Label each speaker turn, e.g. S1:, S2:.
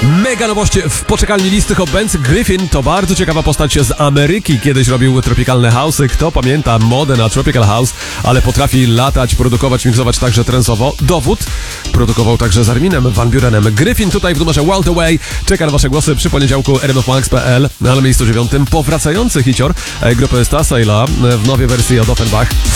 S1: Mega nowość w poczekalni listy Hot Bands. Gryffin to bardzo ciekawa postać z Ameryki. Kiedyś robił tropikalne house'y. Kto pamięta modę na tropical house, ale potrafi latać, produkować, miksować także trensowo. Dowód produkował także z Arminem Van Burenem. Gryffin tutaj w numerze Wild Away. Czeka na wasze głosy przy poniedziałku rmfmax.pl. Na miejscu 9 powracający hicior grupy Stasela w nowej wersji od Offenbach.